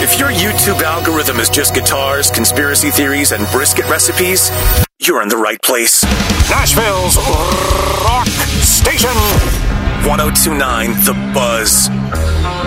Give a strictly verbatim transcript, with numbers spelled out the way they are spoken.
If your YouTube algorithm is just guitars, conspiracy theories, and brisket recipes, you're in the right place. Nashville's rock station. ten twenty-nine The Buzz.